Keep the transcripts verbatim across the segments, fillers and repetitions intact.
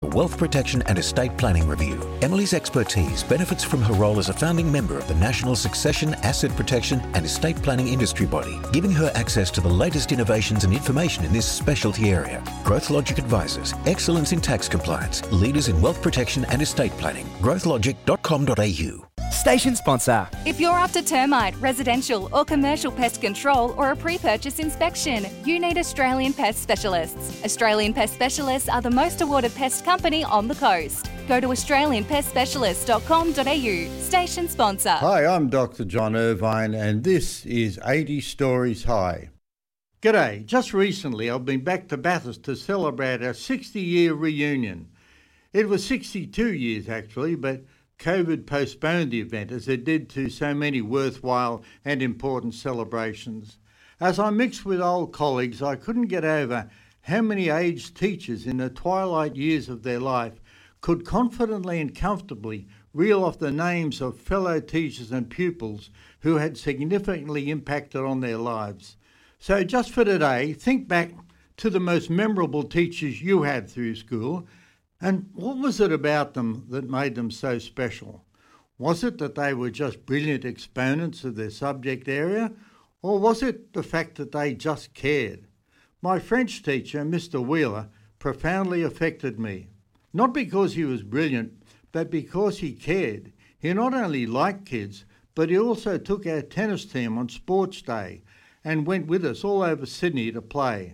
wealth protection and estate planning review. Emily's expertise benefits from her role as a founding member of the National Succession, Asset Protection and Estate Planning Industry Body, giving her access to the latest innovations and information in this specialty area. Growth Logic Advisors, excellence in tax compliance, leaders in wealth protection and estate planning. growth logic dot com dot a u. Station sponsor. If you're after termite, residential or commercial pest control or a pre-purchase inspection, you need Australian Pest Specialists. Australian Pest Specialists are the most awarded pest company on the coast. Go to australian pest specialists dot com dot a u. Station sponsor. Hi, I'm Doctor John Irvine and this is eighty Stories High. G'day. Just recently I've been back to Bathurst to celebrate our sixty-year reunion. It was sixty-two years actually, but COVID postponed the event as it did to so many worthwhile and important celebrations. As I mixed with old colleagues, I couldn't get over how many aged teachers in the twilight years of their life could confidently and comfortably reel off the names of fellow teachers and pupils who had significantly impacted on their lives. So just for today, think back to the most memorable teachers you had through school. And what was it about them that made them so special? Was it that they were just brilliant exponents of their subject area? Or was it the fact that they just cared? My French teacher, Mister Wheeler, profoundly affected me. Not because he was brilliant, but because he cared. He not only liked kids, but he also took our tennis team on sports day and went with us all over Sydney to play.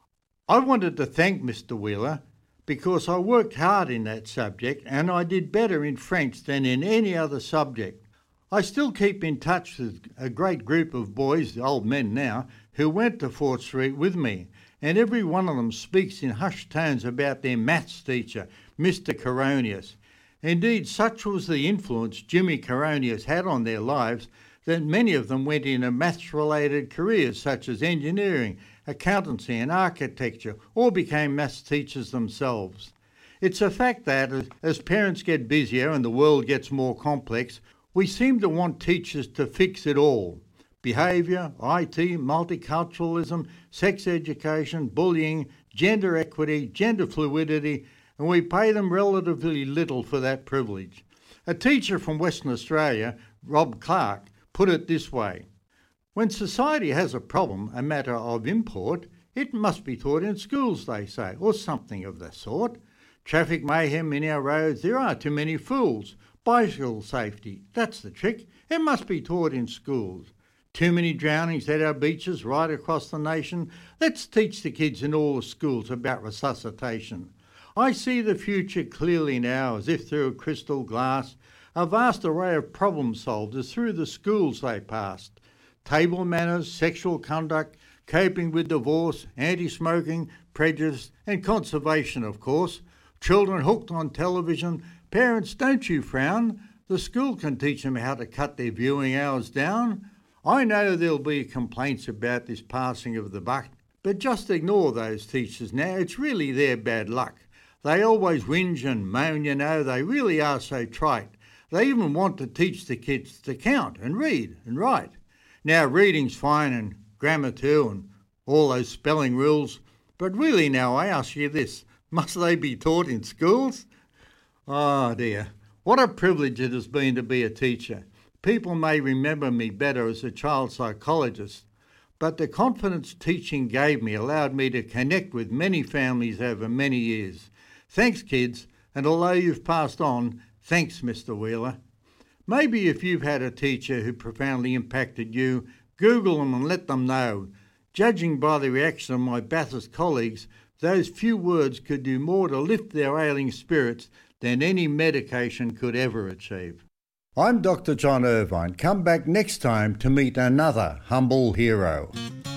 I wanted to thank Mister Wheeler because I worked hard in that subject and I did better in French than in any other subject. I still keep in touch with a great group of boys, old men now, who went to Fort Street with me, and every one of them speaks in hushed tones about their maths teacher, Mister Coronius. Indeed, such was the influence Jimmy Coronius had on their lives that many of them went into maths-related careers such as engineering, accountancy and architecture, or became maths teachers themselves. It's a fact that as, as parents get busier and the world gets more complex, we seem to want teachers to fix it all. Behaviour, I T, multiculturalism, sex education, bullying, gender equity, gender fluidity, and we pay them relatively little for that privilege. A teacher from Western Australia, Rob Clark, put it this way: when society has a problem, a matter of import, it must be taught in schools, they say, or something of the sort. Traffic mayhem in our roads, there are too many fools. Bicycle safety, that's the trick, it must be taught in schools. Too many drownings at our beaches right across the nation, let's teach the kids in all the schools about resuscitation. I see the future clearly now, as if through a crystal glass. A vast array of problem solvers through the schools they passed. Table manners, sexual conduct, coping with divorce, anti-smoking, prejudice and conservation, of course. Children hooked on television. Parents, don't you frown. The school can teach them how to cut their viewing hours down. I know there'll be complaints about this passing of the buck, but just ignore those teachers now. It's really their bad luck. They always whinge and moan, you know. They really are so trite. They even want to teach the kids to count and read and write. Now, reading's fine and grammar too and all those spelling rules, but really now I ask you this, must they be taught in schools? Oh dear, what a privilege it has been to be a teacher. People may remember me better as a child psychologist, but the confidence teaching gave me allowed me to connect with many families over many years. Thanks, kids, and although you've passed on, thanks, Mister Wheeler. Maybe if you've had a teacher who profoundly impacted you, Google them and let them know. Judging by the reaction of my Bathurst colleagues, those few words could do more to lift their ailing spirits than any medication could ever achieve. I'm Doctor John Irvine. Come back next time to meet another humble hero.